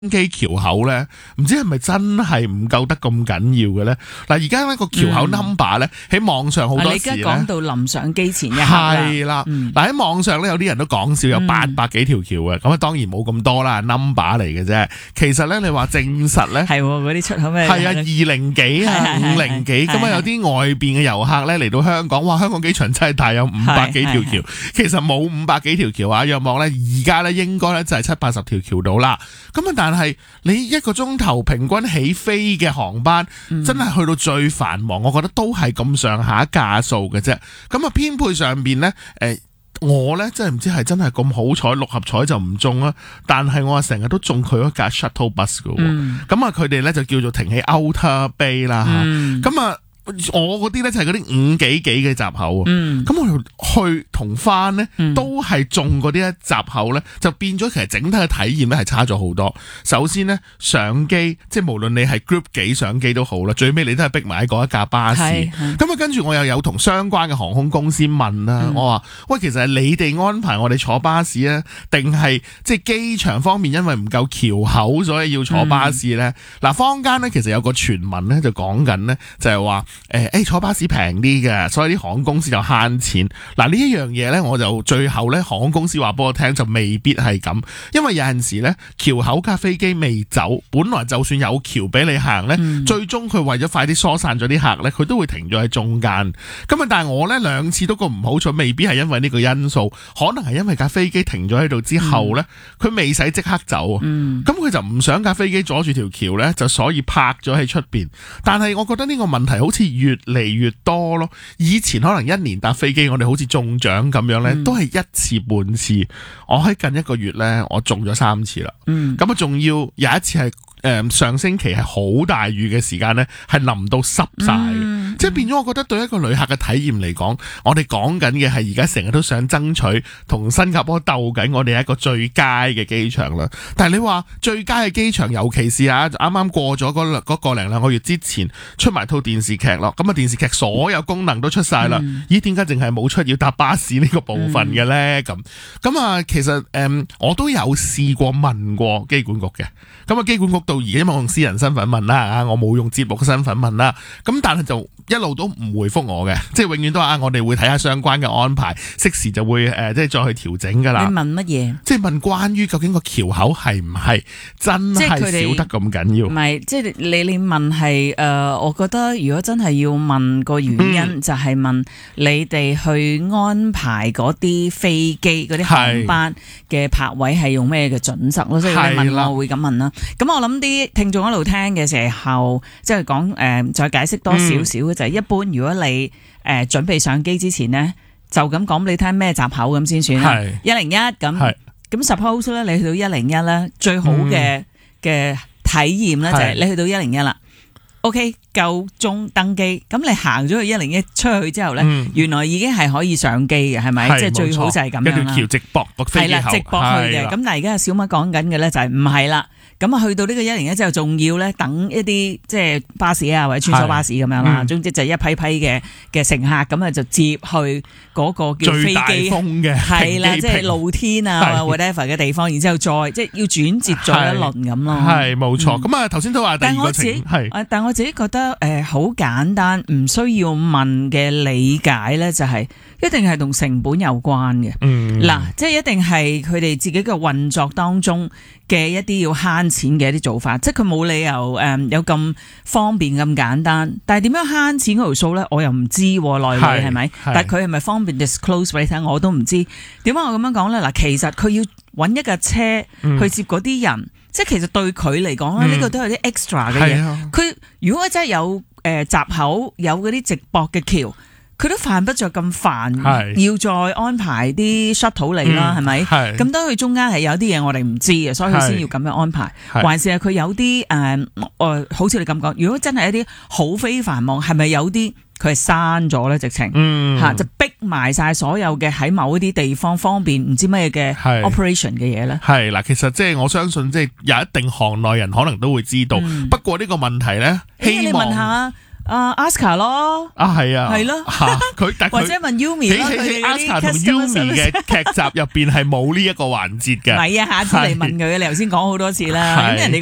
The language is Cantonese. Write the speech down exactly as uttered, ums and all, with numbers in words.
機橋口咧，唔知係咪真係唔夠得咁緊要嘅咧？嗱，而家呢個橋口 number 咧喺網上好多時咧， 你而家講到臨上機前一刻係啦。 嗯嗱喺網上咧，有啲人都講笑有八百幾條橋嘅，咁啊當然冇咁多啦 ，number 嚟嘅啫。其實咧，你話證實咧， 係嗰啲出口咩？ 係啊，二零幾啊，五零幾，咁啊有啲外邊嘅遊客咧嚟到香港，哇！香港機場真係大有五百幾條橋，其實冇五百幾條橋啊。約莫咧，而家咧應該咧就係七八十條橋到啦。咁啊，但係你一個鐘頭平均起飛嘅航班，嗯、真係去到最繁忙，我覺得都係咁上下架數嘅啫。咁啊，編配上邊咧，誒，我咧真係唔知係真係咁好彩，六合彩就唔中啦。但係我成日都中佢嗰架 shuttle bus 嘅。咁啊，佢哋咧就叫做停喺 Outer Bay 啦吓。咁啊。我嗰啲咧就係嗰啲五幾幾嘅閘口啊，咁、嗯、我去同翻咧都係中嗰啲一閘口咧，就變咗其實整體嘅體驗咧係差咗好多。首先咧上機，即係無論你係 group 幾上機都好啦，最尾你都係逼埋喺嗰一架巴士。咁啊，跟住我又有同相關嘅航空公司問啦，嗯、我話喂，其實係你哋安排我哋坐巴士啊，定係即係機場方面因為唔夠橋口所以要坐巴士咧？嗱、嗯，坊間咧其實有個傳聞咧就講緊咧就係話。誒誒，坐巴士平啲嘅，所以啲航空公司就慳錢。嗱，呢一樣嘢咧，我就最後咧航空公司話俾我聽就未必係咁，因為有陣時咧橋口架飛機未走，本來就算有橋俾你行咧，嗯、最終佢為咗快啲疏散咗啲客咧，佢都會停咗喺中間。咁啊，但係我咧兩次都個唔好彩，未必係因為呢個因素，可能係因為架飛機停咗喺度之後咧，佢、嗯、未使即刻走啊。咁佢、嗯、就唔想架飛機阻住條橋咧，就所以泊咗喺出邊。但係我覺得呢個問題好似越嚟越多咯，以前可能一年搭飛機，我哋好似中獎咁樣咧，都係一次半次。我喺近一個月咧，我中咗三次啦。咁啊，仲要有一次係誒、呃、上星期係好大雨嘅時間咧，係淋到濕晒，嗯、即係變咗。我覺得對一個旅客嘅體驗嚟講，我哋講緊嘅係而家成日都想爭取同新加坡鬥緊，我哋係一個最佳嘅機場啦。但係你話最佳嘅機場，尤其是啊啱啱過咗嗰嗰個零兩個月之前出埋套電視劇咯，咁啊電視劇所有功能都出晒啦，嗯、咦？點解淨係冇出要搭巴士呢個部分嘅咧？咁咁啊，其實誒、嗯，我都有試過問過機管局嘅，咁啊機管局到而家因為我用私人身份問啦，啊我冇用節目嘅身份問啦，咁但係就一路都唔回覆我嘅，即係永遠都話啊，我哋會睇下相關嘅安排，適時就會誒、呃，即係再去調整噶啦。 你問乜嘢？即係問關於究竟個橋口係唔係真係少得咁緊要？唔係， 即係你你問係誒、呃，我覺得如果真係要問個原因，嗯、就係問你哋去安排嗰啲飛機嗰啲航班嘅泊位係用咩嘅準則咯？即係你問我會咁問啦。咁我諗啲聽眾一路聽嘅時候，即係講誒，再解釋多少少嘅就係一般，如果你誒、呃、準備上機之前呢，就咁講俾你聽咩閘口咁先算啦。一零一咁咁 suppose 咧，你去到一零一咧，最好嘅嘅、嗯、體驗咧就係你去到一零一啦。OK， 夠鐘登機，咁你行咗去一零一出去之後咧，嗯、原來已經係可以上機嘅，係咪？即係最好就係咁樣啦。一條橋直駁個飛機口，係啦，直駁去嘅。咁的但係而家小麥講緊嘅咧就係唔係啦。咁啊，去到呢個一零一之後，仲要咧等一啲即係巴士啊，或者穿梭巴士咁樣啦。嗯、總之就一批批嘅嘅乘客，咁啊就接去嗰個叫飛機，最大風嘅係啦，即係露天啊 whatever 嘅地方，然之後再即係要轉接咗一輪咁咯。係冇錯。咁啊頭先都話第二個情係，但我自己覺得誒好、呃、簡單，唔需要問嘅理解咧，就係一定係同成本有關嘅。嗯，嗱，即係一定係佢哋自己嘅運作當中嘅一啲要慳錢嘅一啲做法，即係佢冇理由誒、嗯、有咁方便咁簡單。但係點樣慳錢嗰條數咧，我又唔知內裏係咪？但係佢係咪方便 disclose 俾你睇，我都唔知。點解我咁樣講咧？嗱，其實佢要揾一架車去接嗰啲人，嗯、即係其實對佢嚟講咧，呢、嗯、個都有啲 extra 嘅嘢。佢、啊、如果真係有誒閘、呃、口有嗰啲直駁嘅橋。佢都犯不着咁煩，是要再安排啲 shuttle 嚟啦，係咪？咁當佢中間係有啲嘢我哋唔知嘅，所以佢先要咁樣安排。是還是係佢有啲誒誒，好似你咁講，如果真係一啲好非繁忙，係咪有啲佢係刪咗咧？直情嚇、嗯、就逼埋晒所有嘅喺某一啲地方方便唔知乜嘢嘅 operation 嘅嘢咧？係嗱， 其實即係我相信，即係有一定行內人可能都會知道。嗯、不過呢個問題咧，希望、欸、你問下。誒、 啊 Aska 咯， 啊係啊， 係咯， 佢但或者問 Yumi 咯， 喺佢哋嗰啲 Aska 同 Yumi 嘅劇集入邊係冇呢一個環節嘅。 唔係啊，下次嚟問佢，你頭先講好多次啦，咁人哋